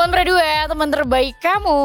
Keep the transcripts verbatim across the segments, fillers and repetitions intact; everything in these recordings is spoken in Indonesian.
Teman berdua, teman terbaik kamu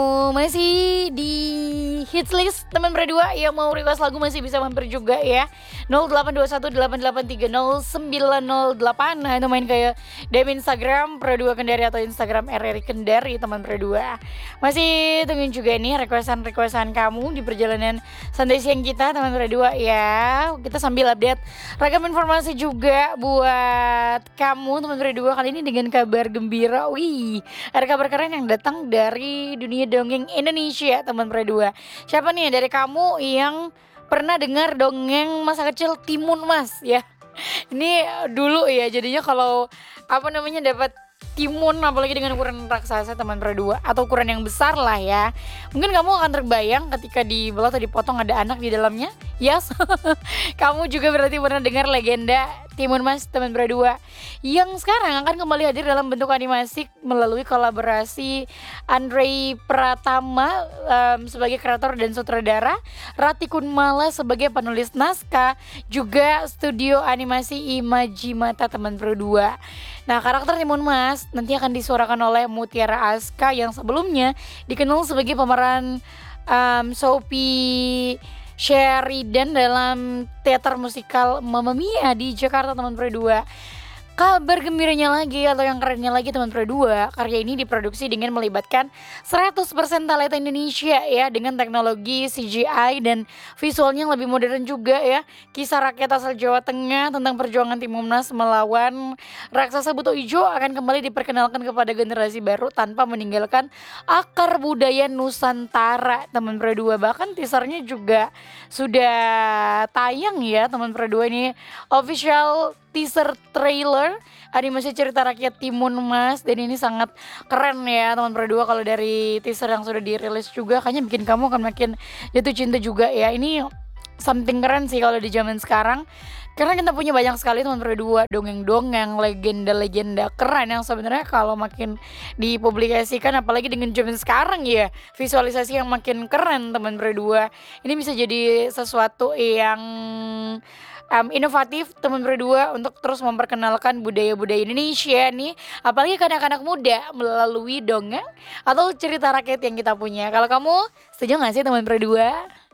masih di hits list teman berdua yang mau request lagu masih bisa mampir juga ya. nol delapan dua satu delapan delapan tiga nol sembilan nol delapan. Nah, itu main kayak D M Instagram Perdua Kendari atau Instagram R R I Kendari teman berdua. Masih tungguin juga nih requestan-requestan kamu di perjalanan santai siang kita teman berdua ya. Kita sambil update ragam informasi juga buat kamu teman berdua kali ini dengan kabar gembira. Wih, ada kabar keren yang datang dari dunia dongeng Indonesia teman berdua. Siapa nih dari kamu yang pernah dengar dongeng masa kecil Timun Mas ya? Ini dulu ya, jadinya kalau apa namanya dapat timun apalagi dengan ukuran raksasa teman berdua atau ukuran yang besar lah ya. Mungkin kamu akan terbayang ketika dibelah atau dipotong ada anak di dalamnya. Yes. Kamu juga berarti pernah dengar legenda Timun Mas teman berdua yang sekarang akan kembali hadir dalam bentuk animasi melalui kolaborasi Andre Pratama um, sebagai kreator dan sutradara, Rati Kunmala sebagai penulis naskah, juga studio animasi Imajimata teman berdua. Nah, karakter Timun Mas nanti akan disuarakan oleh Mutiara Aska yang sebelumnya dikenal sebagai pemeran um, Sophie Sheridan dalam teater musikal Mamma Mia di Jakarta teman berdua. Kabar gembiranya lagi atau yang kerennya lagi teman berdua, karya ini diproduksi dengan melibatkan seratus persen talenta Indonesia ya, dengan teknologi C G I dan visualnya yang lebih modern juga ya. Kisah rakyat asal Jawa Tengah tentang perjuangan Timun Mas melawan raksasa buto ijo akan kembali diperkenalkan kepada generasi baru tanpa meninggalkan akar budaya Nusantara teman berdua. Bahkan teasernya juga sudah tayang ya teman berdua, ini official teaser trailer animasi cerita rakyat Timun Mas, dan ini sangat keren ya teman berdua. Kalau dari teaser yang sudah dirilis juga kayaknya bikin kamu akan makin jatuh cinta juga ya. Ini something keren sih kalau di zaman sekarang, karena kita punya banyak sekali teman berdua dongeng-dongeng, legenda-legenda keren yang sebenarnya kalau makin dipublikasikan apalagi dengan zaman sekarang ya, visualisasi yang makin keren teman berdua. Ini bisa jadi sesuatu yang um, inovatif teman berdua untuk terus memperkenalkan budaya-budaya Indonesia nih, apalagi ke anak-anak muda melalui dongeng atau cerita rakyat yang kita punya. Kalau kamu setuju gak sih teman berdua?